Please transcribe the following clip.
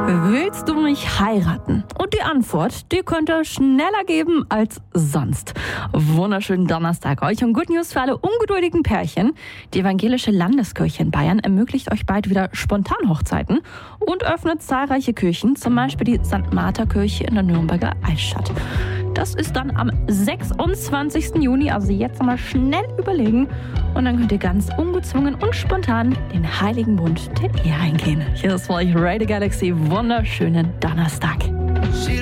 Willst du mich heiraten? Und die Antwort, die könnte schneller geben als sonst. Wunderschönen Donnerstag euch und Good News für alle ungeduldigen Pärchen. Die evangelische Landeskirche in Bayern ermöglicht euch bald wieder Spontanhochzeiten und öffnet zahlreiche Kirchen, zum Beispiel die St. Martha-Kirche in der Nürnberger Altstadt. Das ist dann am 26. Juni, also jetzt mal schnell überlegen. Und dann könnt ihr ganz ungezwungen und spontan den heiligen Bund der Ehe eingehen. Hier ist für euch Radio Galaxy. Wunderschönen Donnerstag.